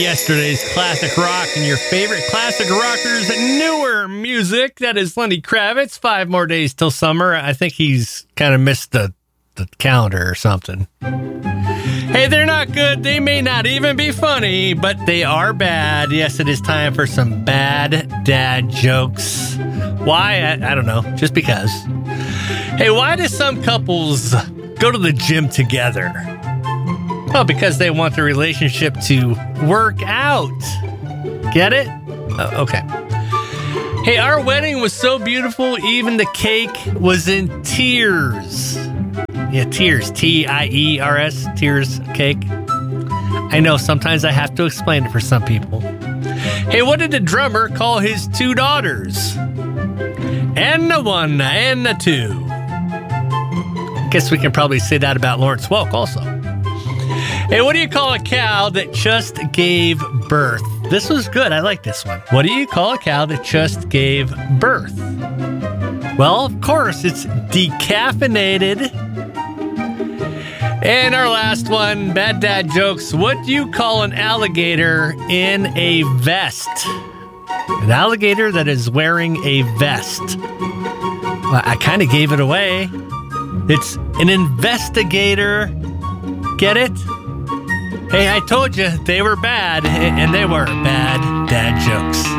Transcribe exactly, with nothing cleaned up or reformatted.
Yesterday's classic rock and your favorite classic rockers' newer music. That is Lenny Kravitz. Five more days till summer. I think he's kind of missed the, the calendar or something. Hey, they're not good. They may not even be funny, but they are bad. Yes, it is time for some bad dad jokes. Why? I, I don't know. Just because. Hey, why do some couples go to the gym together? Well, because they want the relationship to work out. Get it? Oh, okay. Hey, our wedding was so beautiful, even the cake was in tears. Yeah, tears. T I E R S. Tears cake. I know, sometimes I have to explain it for some people. Hey, what did the drummer call his two daughters? And the one and the two. Guess we can probably say that about Lawrence Welk also. Hey, what do you call a cow that just gave birth? This was good. I like this one. What do you call a cow that just gave birth? Well, of course, it's decaffeinated. And our last one, bad dad jokes. What do you call an alligator in a vest? An alligator that is wearing a vest. Well, I kind of gave it away. It's an investigator. Get it? Hey, I told you they were bad, and they were bad dad jokes.